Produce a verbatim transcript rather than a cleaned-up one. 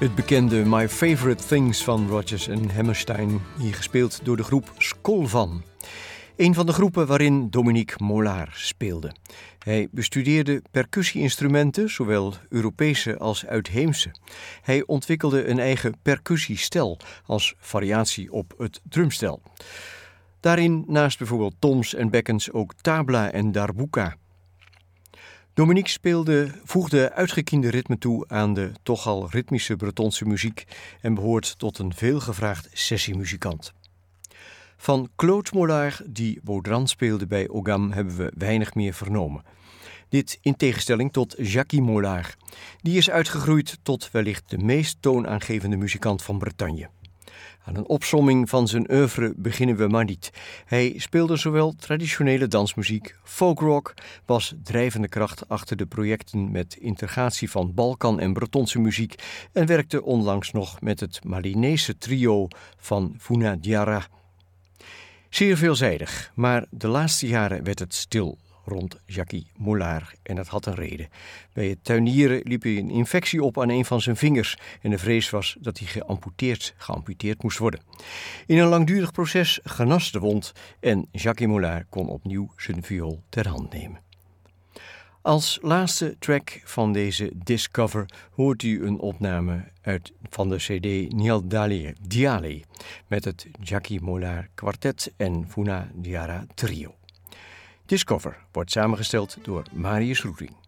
Het bekende My Favorite Things van Rodgers en Hammerstein, hier gespeeld door de groep Skolvan. Een van de groepen waarin Dominique Mollard speelde. Hij bestudeerde percussie-instrumenten, zowel Europese als uitheemse. Hij ontwikkelde een eigen percussiestel als variatie op het drumstel. Daarin naast bijvoorbeeld toms en bekkens ook tabla en darbuka. Dominique speelde, voegde uitgekiende ritme toe aan de toch al ritmische Bretonse muziek en behoort tot een veelgevraagd sessiemuzikant. Van Claude Mollard, die Baudran speelde bij Ogam, hebben we weinig meer vernomen. Dit in tegenstelling tot Jackie Mollard. Die is uitgegroeid tot wellicht de meest toonaangevende muzikant van Bretagne. Aan een opsomming van zijn oeuvre beginnen we maar niet. Hij speelde zowel traditionele dansmuziek, folkrock, was drijvende kracht achter de projecten met integratie van Balkan en Bretonse muziek en werkte onlangs nog met het Malinese trio van Funa Diarra. Zeer veelzijdig, maar de laatste jaren werd het stil rond Jackie Mollard en dat had een reden. Bij het tuinieren liep hij een infectie op aan een van zijn vingers en de vrees was dat hij geamputeerd, geamputeerd moest worden. In een langdurig proces genas de wond en Jackie Mollard kon opnieuw zijn viool ter hand nemen. Als laatste track van deze Discover hoort u een opname uit van de cd Nial Dale Diale met het Jackie Mollard kwartet en Funa Diarra trio. Discover wordt samengesteld door Marius Roering.